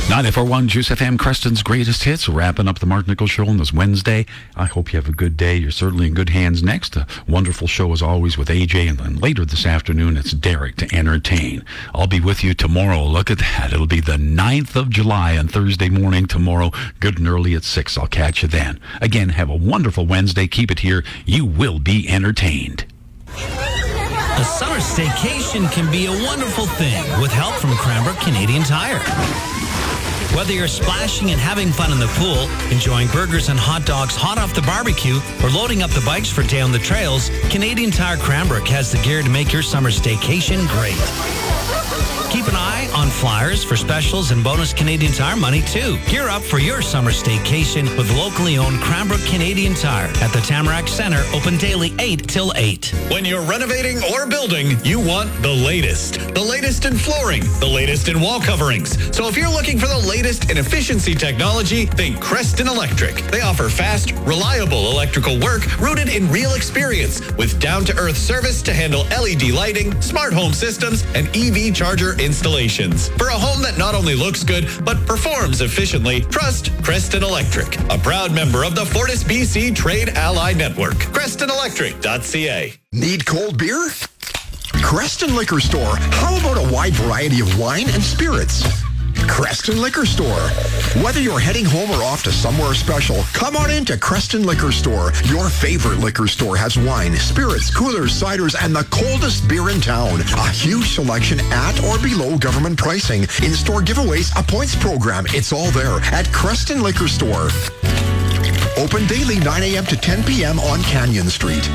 94.1 Juice FM, Creston's Greatest Hits. Wrapping up the Mark Nichols Show on this Wednesday. I hope you have a good day. You're certainly in good hands next. A wonderful show as always with AJ. And then later this afternoon, it's Derek to entertain. I'll be with you tomorrow. Look at that. It'll be the 9th of July on Thursday morning tomorrow. Good and early at 6. I'll catch you then. Again, have a wonderful Wednesday. Keep it here. You will be entertained. A summer staycation can be a wonderful thing with help from Cranbrook Canadian Tire. Whether you're splashing and having fun in the pool, enjoying burgers and hot dogs hot off the barbecue, or loading up the bikes for day on the trails, Canadian Tire Cranbrook has the gear to make your summer staycation great. Keep an eye on flyers for specials and bonus Canadian Tire money, too. Gear up for your summer staycation with locally owned Cranbrook Canadian Tire at the Tamarack Centre, open daily 8 till 8. When you're renovating or building, you want the latest. The latest in flooring, the latest in wall coverings. So if you're looking for the latest in efficiency technology, think Creston Electric. They offer fast, reliable electrical work rooted in real experience with down-to-earth service to handle LED lighting, smart home systems, and EV charger installations. For a home that not only looks good, but performs efficiently, trust Creston Electric, a proud member of the Fortis BC Trade Ally Network. CrestonElectric.ca. Need cold beer? Creston Liquor Store. How about a wide variety of wine and spirits? Creston Liquor Store. Whether you're heading home or off to somewhere special, come on into Creston Liquor Store. Your favorite liquor store has wine, spirits, coolers, ciders, and the coldest beer in town. A huge selection at or below government pricing. In-store giveaways, a points program. It's all there at Creston Liquor Store. Open daily 9 a.m. to 10 p.m. on Canyon Street.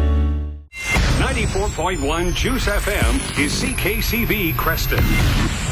94.1 Juice FM is CKCB Creston.